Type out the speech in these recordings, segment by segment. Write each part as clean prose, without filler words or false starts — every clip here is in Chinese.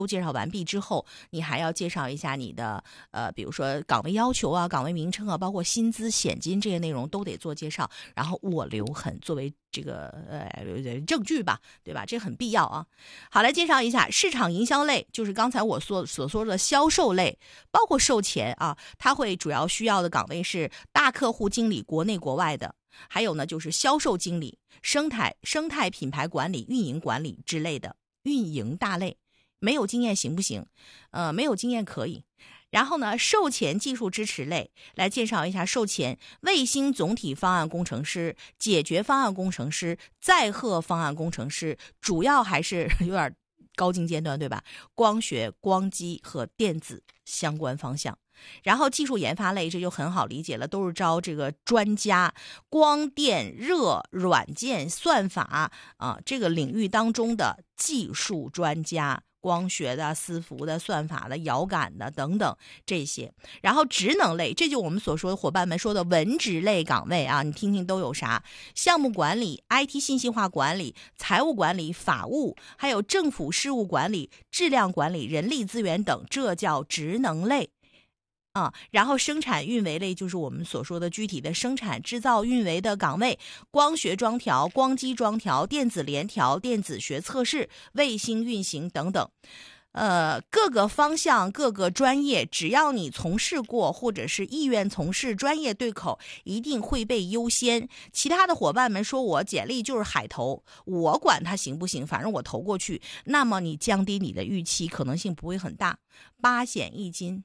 都介绍完毕之后，你还要介绍一下你的比如说岗位要求啊、岗位名称啊，包括薪资、现金这些内容都得做介绍，然后我留痕作为这个证据吧，对吧？这很必要啊。好，来介绍一下市场营销类，就是刚才我所说的销售类，包括售前啊，它会主要需要的岗位是大客户经理，国内国外的。还有呢，就是销售经理、生态品牌管理、运营管理之类的运营大类。没有经验行不行？没有经验可以。然后呢，售前技术支持类，来介绍一下售前卫星总体方案工程师、解决方案工程师、载荷方案工程师，主要还是有点高精尖端，对吧？光学、光机和电子相关方向。然后技术研发类，这就很好理解了，都是招这个专家，光电、热、软件、算法这个领域当中的技术专家，光学的、伺服的、算法的、遥感的等等这些。然后职能类，这就我们所说的伙伴们说的文职类岗位啊，你听听都有啥？项目管理、IT 信息化管理、财务管理、法务，还有政府事务管理、质量管理、人力资源等，这叫职能类。然后生产运维类就是我们所说的具体的生产制造运维的岗位，光学装调、光机装调、电子联调、电子学测试、卫星运行等等。各个方向、各个专业，只要你从事过或者是意愿从事，专业对口，一定会被优先。其他的伙伴们说我简历就是海投，我管他行不行，反正我投过去，那么你降低你的预期可能性不会很大。八险一金，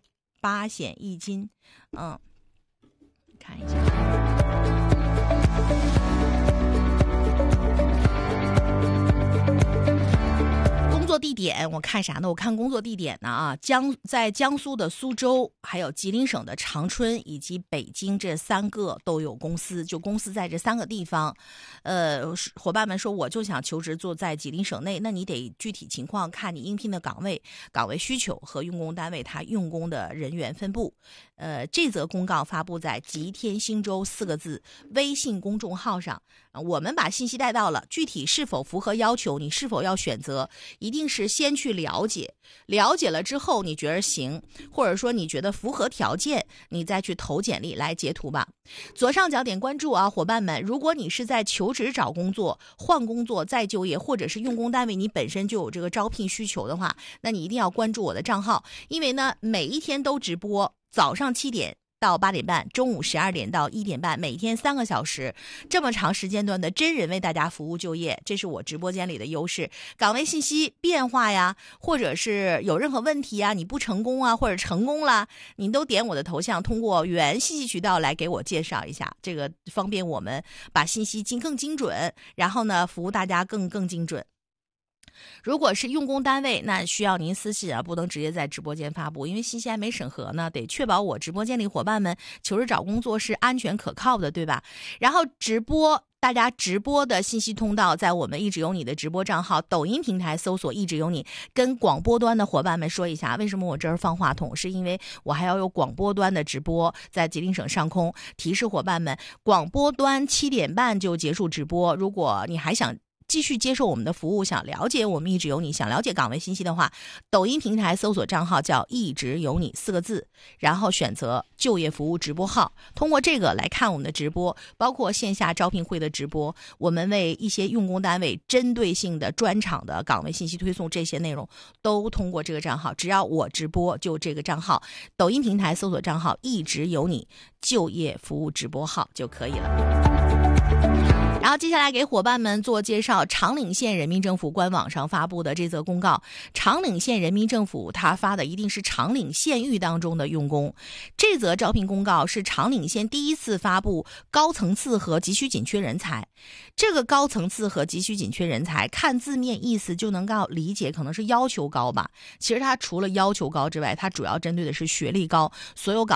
看一下。工作地点我看啥呢？我看工作地点呢在江苏的苏州，还有吉林省的长春以及北京，这3个都有公司，就公司在这3个地方。伙伴们说我就想求职做在吉林省内，那你得具体情况看你应聘的岗位需求和用工单位它用工的人员分布。这则公告发布在吉天兴州4个字微信公众号上，我们把信息带到了，具体是否符合要求，你是否要选择，一定是先去了解了之后你觉得行，或者说你觉得符合条件，你再去投简历来截图吧。左上角点关注啊，伙伴们，如果你是在求职找工作、换工作、再就业，或者是用工单位你本身就有这个招聘需求的话，那你一定要关注我的账号，因为呢每一天都直播，早上7点到8点半，中午12点到1点半，每天3个小时，这么长时间段的真人为大家服务就业，这是我直播间里的优势。岗位信息变化呀，或者是有任何问题啊，你不成功啊，或者成功了，你都点我的头像，通过原信息渠道来给我介绍一下，这个方便我们把信息更精准，然后呢服务大家更精准。如果是用工单位，那需要您私信啊，不能直接在直播间发布，因为信息还没审核呢，得确保我直播间里伙伴们求职找工作是安全可靠的，对吧？然后大家直播的信息通道在我们一直有你的直播账号抖音平台搜索一直有你，跟广播端的伙伴们说一下，为什么我这儿放话筒，是因为我还要有广播端的直播在吉林省上空，提示伙伴们广播端7点半就结束直播，如果你还想继续接受我们的服务，想了解我们一直有你，想了解岗位信息的话，抖音平台搜索账号叫一直有你4个字，然后选择就业服务直播号，通过这个来看我们的直播，包括线下招聘会的直播，我们为一些用工单位针对性的专场的岗位信息推送，这些内容都通过这个账号，只要我直播就这个账号，抖音平台搜索账号一直有你就业服务直播号就可以了。然后接下来给伙伴们做介绍，长岭县人民政府官网上发布的这则公告，长岭县人民政府他发的一定是长岭县域当中的用工。这则招聘公告是长岭县第一次发布高层次和急需紧缺人才。这个高层次和急需紧缺人才，看字面意思就能够理解可能是要求高吧，其实它除了要求高之外，它主要针对的是学历高，所有岗位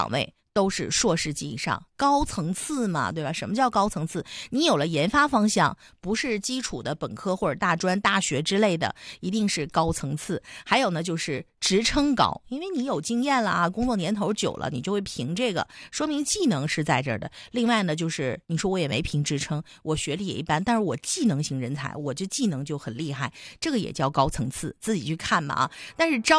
都是硕士及以上，高层次嘛，对吧？什么叫高层次？你有了研发方向，不是基础的本科或者大专、大学之类的，一定是高层次。还有呢，就是职称高，因为你有经验了啊，工作年头久了，你就会评这个，说明技能是在这儿的。另外呢，就是你说我也没评职称，我学历也一般，但是我技能型人才，我这技能就很厉害，这个也叫高层次，自己去看嘛啊。但是招